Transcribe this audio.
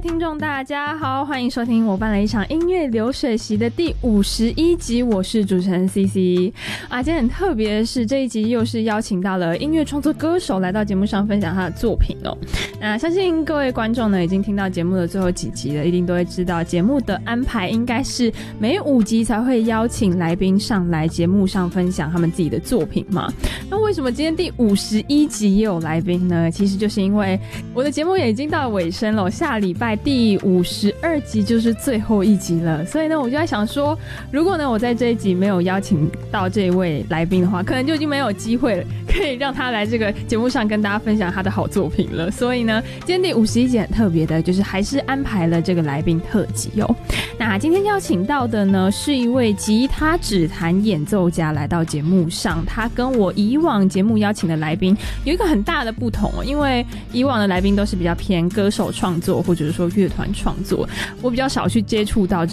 听众大家好，欢迎收听我办了一场音乐流水席的第51集，我是主持人 CC 啊。今天很特别的是，这一集又是邀请到了音乐创作歌手来到节目上分享他的作品哦。那相信各位观众呢，已经听到节目的最后几集了，一定都会知道节目的安排应该是每5集才会邀请来宾上来节目上分享他们自己的作品嘛。那为什么今天第51集也有来宾呢？其实就是因为我的节目也已经到尾声了，下礼拜第52集就是最后一集了，所以呢我就在想说，如果呢我在这一集没有邀请到这一位来宾的话，可能就已经没有机会了可以让他来这个节目上跟大家分享他的好作品了。所以呢今天第51集很特别的，就是还是安排了这个来宾特辑哦。那今天邀请到的呢是一位吉他指弹演奏家来到节目上，他跟我以往节目邀请的来宾有一个很大的不同哦，因为以往的来宾都是比较偏歌手创作或者是说乐团创作，我比较少去接触到